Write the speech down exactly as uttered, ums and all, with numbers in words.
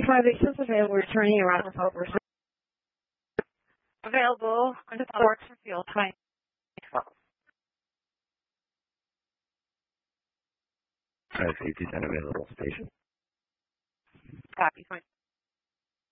five Express available returning around the over. Available on the ports for field twenty twelve. five safety ten available station. Copy.